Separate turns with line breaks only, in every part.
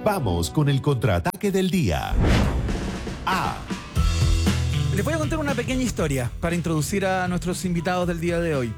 Vamos con el contraataque del día.
Les voy a contar una pequeña historia para introducir a nuestros invitados del día de hoy.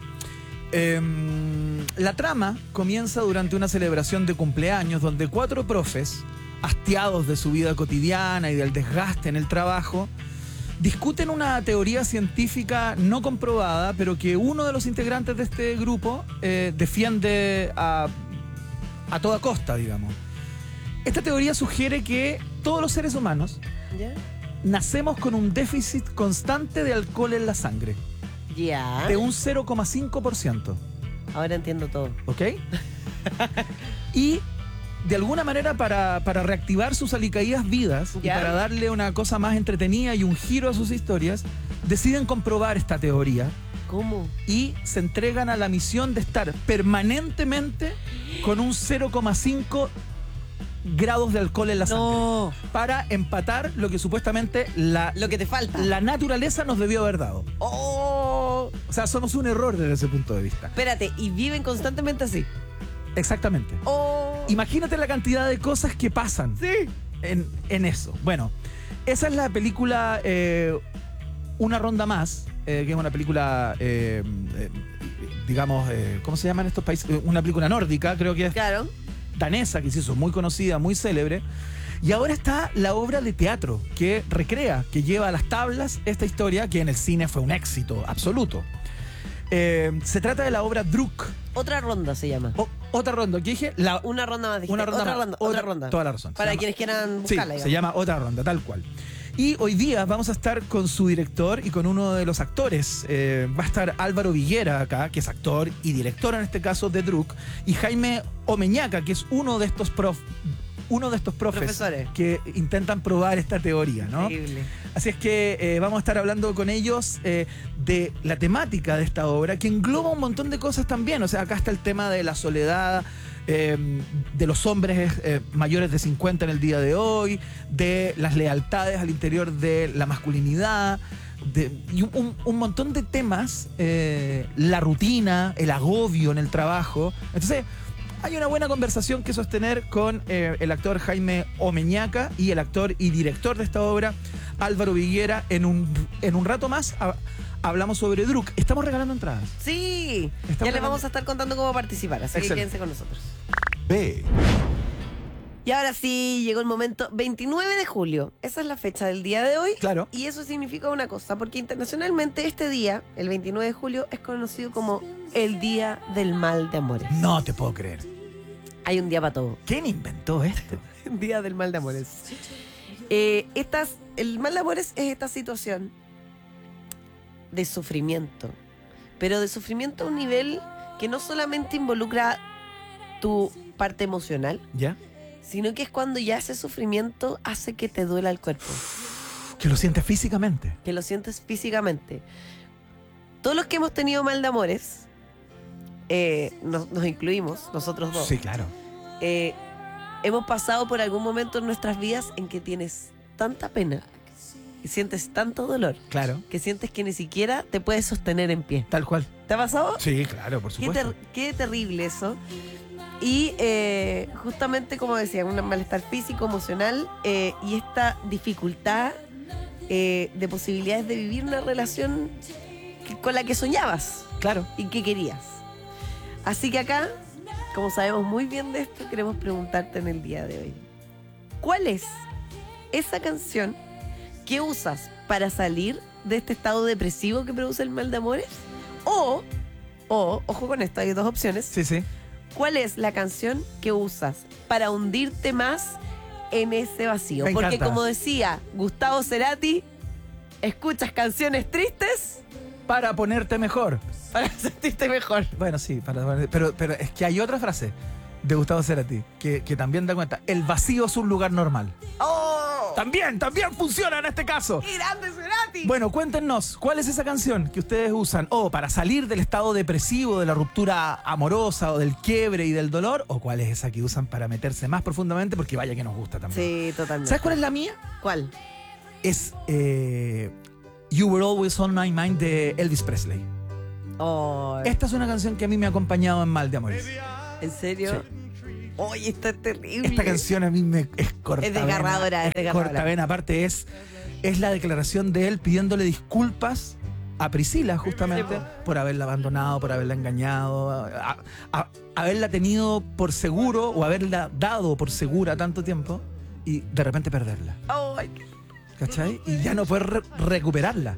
La trama comienza durante una celebración de cumpleaños donde 4 profes, hastiados de su vida cotidiana y del desgaste en el trabajo, discuten una teoría científica no comprobada, pero que uno de los integrantes de este grupo defiende a toda costa, digamos. Esta teoría sugiere que todos los seres humanos nacemos con un déficit constante de alcohol en la sangre. De un 0,5%.
Ahora entiendo todo.
¿Ok? Y de alguna manera para reactivar sus alicaídas vidas y para darle una cosa más entretenida y un giro a sus historias, deciden comprobar esta teoría.
¿Cómo?
Y se entregan a la misión de estar permanentemente con un 0,5 grados de alcohol en la sangre para empatar lo que supuestamente
lo que te falta.
La naturaleza nos debió haber dado.
O
sea, somos un error desde ese punto de vista.
Espérate, y viven constantemente así.
Exactamente. Imagínate la cantidad de cosas que pasan en eso. Bueno, esa es la película Una Ronda Más, que es una película, digamos, ¿cómo se llama en estos países? Una película nórdica, creo que es.
Claro.
Danesa, que se hizo muy conocida, muy célebre. Y ahora está la obra de teatro que recrea, que lleva a las tablas esta historia que en el cine fue un éxito absoluto. Se trata de la obra Druk.
Otra ronda se llama.
Otra ronda. ¿Qué dije?
Una ronda más.
Otra ronda. Toda la razón.
Para quienes quieran buscarla.
Sí, se llama Otra Ronda, tal cual. Y hoy día vamos a estar con su director y con uno de los actores. Va a estar Álvaro Viguera acá, que es actor y director en este caso de Druk, y Jaime Omeñaca, que es uno de estos profesores que intentan probar esta teoría, ¿no?
Increíble.
Así es que vamos a estar hablando con ellos de la temática de esta obra, que engloba un montón de cosas también. O sea, acá está el tema de la soledad, de los hombres mayores de 50 en el día de hoy, de las lealtades al interior de la masculinidad, y un montón de temas, la rutina, el agobio en el trabajo. Entonces, hay una buena conversación que sostener con el actor Jaime Omeñaca y el actor y director de esta obra, Álvaro Viguera. En un rato más hablamos sobre Druk. Estamos regalando entradas.
Sí, ya les vamos a estar contando cómo participar, así que quédense con nosotros. Y ahora sí, llegó el momento, 29 de julio. Esa es la fecha del día de hoy.
Claro.
Y eso significa una cosa, porque internacionalmente este día, el 29 de julio, es conocido como el Día del Mal de Amores.
No te puedo creer.
Hay un día para todo.
¿Quién inventó esto?
Día del Mal de Amores. El mal de amores es esta situación de sufrimiento, pero de sufrimiento a un nivel que no solamente involucra tu parte emocional, sino que es cuando ya ese sufrimiento hace que te duela el cuerpo.
Que lo sientes físicamente.
Que lo sientes físicamente. Todos los que hemos tenido mal de amores, nos incluimos, nosotros dos.
Sí, claro.
Hemos pasado por algún momento en nuestras vidas en que tienes tanta pena y sientes tanto dolor.
Claro.
Que sientes que ni siquiera te puedes sostener en pie.
Tal cual.
¿Te ha pasado?
Sí, claro, por supuesto.
Qué terrible eso. Y justamente, como decía, un malestar físico, emocional, y esta dificultad de posibilidades de vivir una relación con la que soñabas.
Claro.
Y que querías. Así que acá, como sabemos muy bien de esto, queremos preguntarte en el día de hoy: ¿cuál es esa canción que usas para salir de este estado depresivo que produce el mal de amores? O, ojo con esto, hay dos opciones.
Sí.
¿Cuál es la canción que usas para hundirte más en ese vacío?
Me
Porque
encanta.
como decía Gustavo Cerati, escuchas canciones tristes
para ponerte mejor.
Para sentirte mejor.
Bueno, sí, pero es que hay otra frase de Gustavo Cerati que también da cuenta. El vacío es un lugar normal.
¡Oh!
También funciona en este caso.
¡Qué grande Cerati!
Bueno, cuéntenos, ¿cuál es esa canción que ustedes usan para salir del estado depresivo, de la ruptura amorosa o del quiebre y del dolor? ¿O cuál es esa que usan para meterse más profundamente? Porque vaya que nos gusta también.
Sí, totalmente.
¿Sabes cuál es la mía?
¿Cuál?
Es You Were Always On My Mind de Elvis Presley.
Oh.
Esta es una canción que a mí me ha acompañado en mal de amores.
¿En serio?
Sí.
Oye, esto es terrible.
Esta canción a mí me es cortavena.
Es desgarradora, es desgarradora.
Cortavena. Aparte es la declaración de él pidiéndole disculpas a Priscila, justamente,
Sí,
por haberla abandonado, por haberla engañado, haberla tenido por seguro o haberla dado por segura tanto tiempo y de repente perderla.
Ay,
¿Cachai? Y ya no poder recuperarla.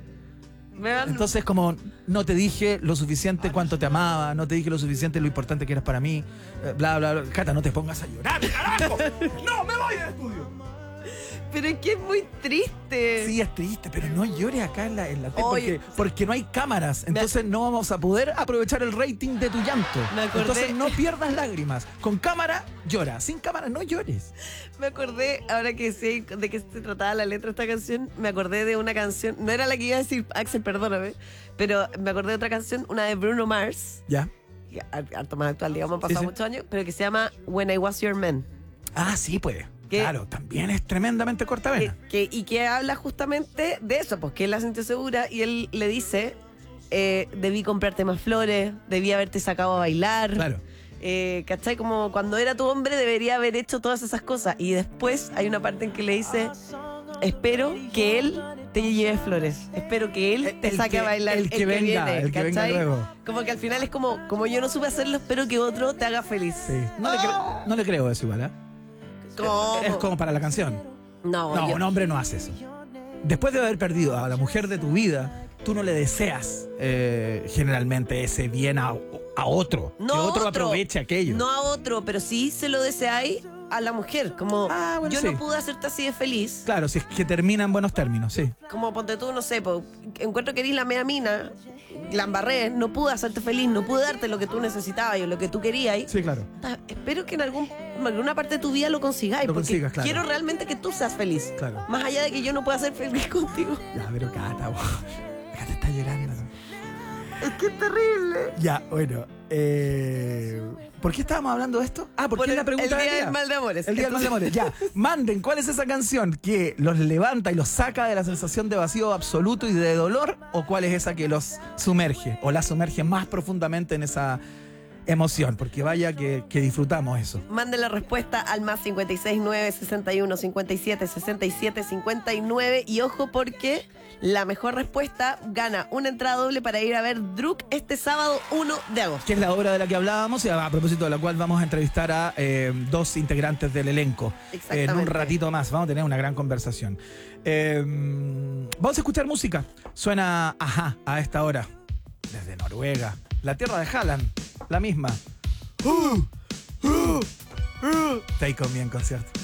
me van-
Entonces, como no te dije lo suficiente cuánto te amaba, no te dije lo suficiente lo importante que eras para mí, bla, bla, bla. Cata, no te pongas a llorar, carajo. No, me voy del estudio.
Pero es que es muy triste.
Sí, es triste, pero no llores acá en la tele,
Oye.
porque no hay cámaras. Entonces no vamos a poder aprovechar el rating de tu llanto.
Me acordé.
Entonces no pierdas lágrimas. Con cámara, llora. Sin cámara, no llores.
Me acordé, ahora que sé de qué se trataba la letra de esta canción, me acordé de una canción, no era la que iba a decir Axel, perdóname, pero me acordé de otra canción, una de Bruno Mars,
¿Ya?
harto más actual, digamos, han pasado
Sí, sí.
muchos años, pero que se llama When I Was Your Man.
Ah, sí, pues.
¿Qué?
Claro, también es tremendamente cortavena.
Y que habla justamente de eso, pues que él la sintió segura y él le dice, debí comprarte más flores, debí haberte sacado a bailar.
Claro.
¿Cachai? Como cuando era tu hombre debería haber hecho todas esas cosas. Y después hay una parte en que le dice, espero que él te lleve flores. Espero que él te
El
saque
que-
a bailar.
el que venga, el que venga
¿cachai?
luego.
Como que al final es como yo no supe hacerlo, espero que otro te haga feliz.
Sí. No le creo eso igual, ¿eh?
¿Cómo?
Es como para la canción.
No,
No,
yo-
un hombre no hace eso. Después de haber perdido a la mujer de tu vida, tú no le deseas generalmente ese bien a otro.
No
que
a
otro
otro.
aproveche aquello.
No a otro, pero sí se lo deseáis a la mujer. Como
Ah, bueno,
yo
sí.
no pude hacerte así de feliz.
Claro, si es que termina en buenos términos, sí.
Como ponte tú, no sé, encuentro que eres la mea mina, la embarré, no pude hacerte feliz, no pude darte lo que tú necesitabas o lo que tú querías.
Sí, claro.
Espero que en alguna parte de tu vida lo consigáis,
Lo
porque
consigas, claro.
quiero realmente que tú seas feliz.
Claro.
Más allá de que yo no pueda ser feliz contigo.
Ya, pero Cata, vos. Cata está llorando.
Es que es terrible.
Ya, bueno. ¿Por qué estábamos hablando de esto? Ah, porque
Por
es la pregunta
el
del
día del mal de amores.
El día del mal de amores. Ya, manden cuál es esa canción que los levanta y los saca de la sensación de vacío absoluto y de dolor, o cuál es esa que los sumerge o la sumerge más profundamente en esa emoción, porque vaya que disfrutamos eso.
Manden la respuesta al más 569 61 57 67 59 y ojo porque la mejor respuesta gana una entrada doble para ir a ver Druk este sábado 1 de agosto.
Que es la obra de la que hablábamos y a propósito de la cual vamos a entrevistar a dos integrantes del elenco.
Exactamente.
En un ratito más vamos a tener una gran conversación. Vamos a escuchar música. Suena Ajá a esta hora. Desde Noruega. La tierra de Haaland. La misma. Take On Me en concierto.